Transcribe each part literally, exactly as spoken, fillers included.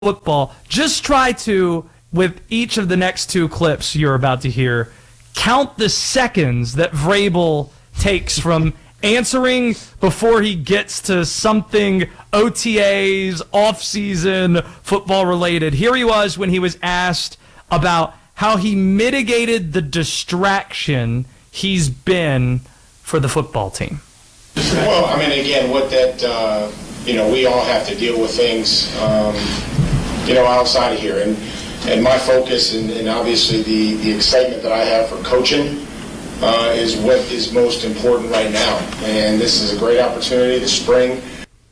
football. Just try to, with each of the next two clips you're about to hear, count the seconds that Vrabel takes from answering before he gets to something O T As, off-season, football-related. Here he was when he was asked about how he mitigated the distraction he's been for the football team. Well, I mean, again, what that, uh, you know, we all have to deal with things, um, you know, outside of here. And and my focus and, and obviously the, the excitement that I have for coaching uh, is what is most important right now. And this is a great opportunity this spring.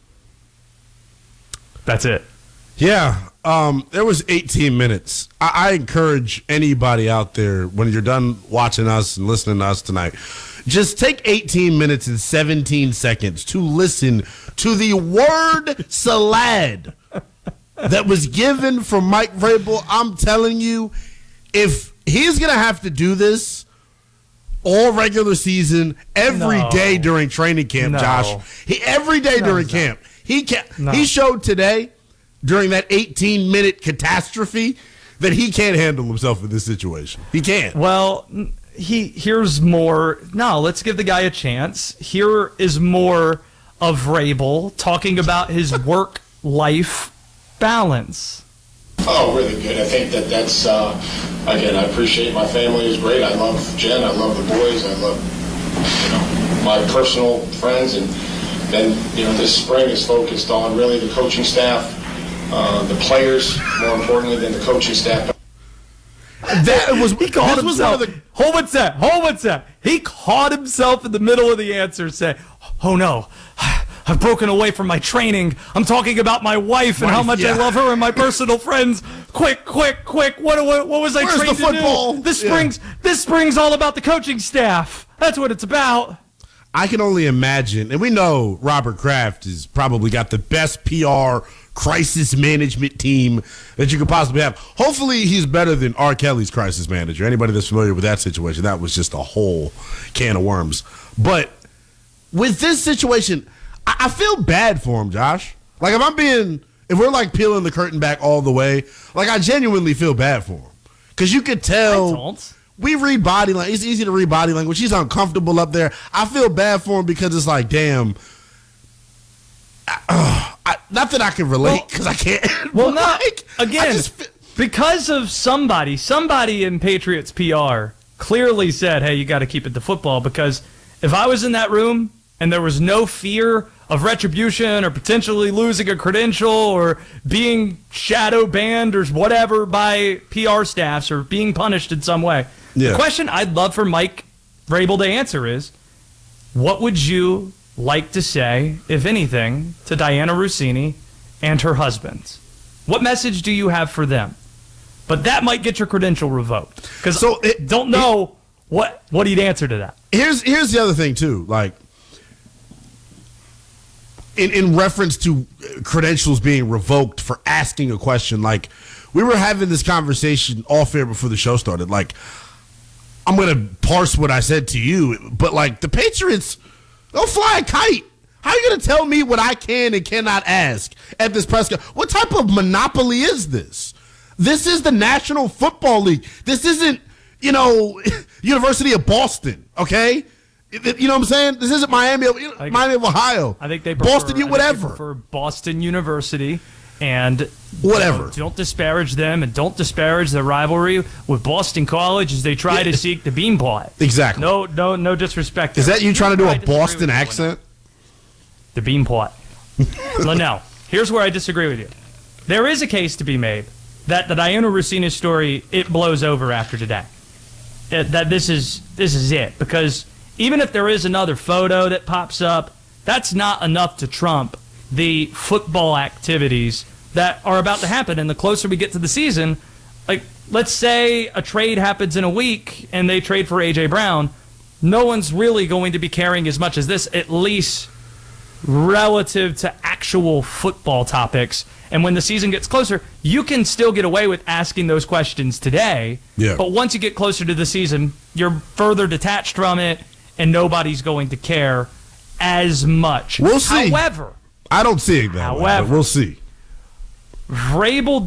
That's it. Yeah, um, there was eighteen minutes. I, I encourage anybody out there, when you're done watching us and listening to us tonight, just take eighteen minutes and seventeen seconds to listen to the word salad that was given from Mike Vrabel. I'm telling you, if he's going to have to do this all regular season, every No. day during training camp, No. Josh, he, every day No, during no. camp, he can, No. he showed today during that eighteen-minute catastrophe that he can't handle himself in this situation. He can't. Well, he here's more. No, let's give the guy a chance. Here is more of Vrabel talking about his work-life balance. Oh, really good. I think that that's, uh, again, I appreciate my family is great. I love Jen. I love the boys. I love, you know, my personal friends. And then, you know, this spring is focused on really the coaching staff, uh, the players, more importantly than the coaching staff. That was He caught this was one himself. of the Hold one sec. Hold one sec. He caught himself in the middle of the answer saying, oh no, I've broken away from my training. I'm talking about my wife and how Wife, much I yeah. love her and my personal friends. Quick, quick, quick. What, what, what was I Where's trained the football? to do? This Yeah. spring's, this spring's all about the coaching staff. That's what it's about. I can only imagine, and we know Robert Kraft has probably got the best P R crisis management team that you could possibly have. Hopefully he's better than R. Kelly's crisis manager. Anybody that's familiar with that situation, that was just a whole can of worms. But with this situation, I, I feel bad for him, Josh. Like if I'm being, if we're like peeling the curtain back all the way, like I genuinely feel bad for him. Because you could tell. I don't. We read body language. It's easy to read body language. He's uncomfortable up there. I feel bad for him because it's like, damn. I, uh, I, not that I can relate because I can't. Well, but no. like, I Again, just fe- because of somebody, somebody in Patriots P R clearly said, hey, you got to keep it to football, because if I was in that room and there was no fear of retribution or potentially losing a credential or being shadow banned or whatever by P R staffs or being punished in some way, Yeah. the question I'd love for Mike Vrabel to answer is, what would you like to say, if anything, to Diana Rossini and her husband? What message do you have for them? But that might get your credential revoked, because So it- don't know what what he'd answer to that. here's here's the other thing too. Like in in reference to credentials being revoked for asking a question, like we were having this conversation off air before the show started. Like I'm gonna parse what I said to you, but like the Patriots, they'll fly a kite. How are you gonna tell me what I can and cannot ask at this press conference? What type of monopoly is this? This is the National Football League. This isn't, you know, University of Boston, okay? You know what I'm saying? This isn't Miami, of- think- Miami of Ohio. I think they prefer, Boston, you I think whatever. they prefer Boston University, and Whatever. Don't, don't disparage them, and don't disparage the rivalry with Boston College as they try Yeah. to seek the bean plot. Exactly. No, no, no disrespect. Is there. that you trying to do I a disagree with Boston you on accent? that. The bean plot. Linnell, here's where I disagree with you. There is a case to be made that the Diana Rossini story, it blows over after today. It- that this is this is it, because even if there is another photo that pops up, that's not enough to trump the football activities that are about to happen. And the closer we get to the season, like let's say a trade happens in a week and they trade for A J Brown, no one's really going to be caring as much as this, at least relative to actual football topics. And when the season gets closer, you can still get away with asking those questions today. Yeah. But once you get closer to the season, you're further detached from it, and nobody's going to care as much. We'll see. However, I don't see it that way, but However- we'll see. Vrabel